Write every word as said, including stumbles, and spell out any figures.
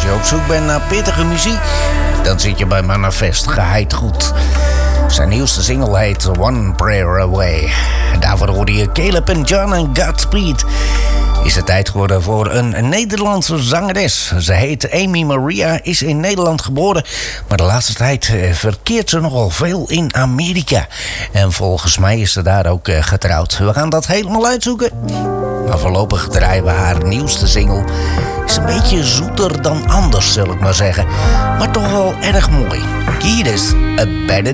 je op zoek bent naar pittige muziek, dan zit je bij Manifest geheid goed. Zijn nieuwste single heet One Prayer Away. Daarvoor hoorde je Caleb en John en Godspeed. Is het tijd geworden voor een Nederlandse zangeres. Ze heet Amy Maria, is in Nederland geboren, maar de laatste tijd verkeert ze nogal veel in Amerika. En volgens mij is ze daar ook getrouwd. We gaan dat helemaal uitzoeken. Maar voorlopig draaien we haar nieuwste single. Is een beetje zoeter dan anders, zal ik maar zeggen. Maar toch wel erg mooi. Hier is A Better